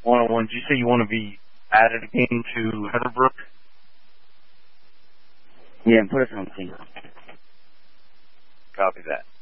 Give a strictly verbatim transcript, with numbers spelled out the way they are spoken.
one-on-one. Did you say you want to be added again to Heatherbrook? Yeah, and put us on the team. Copy that.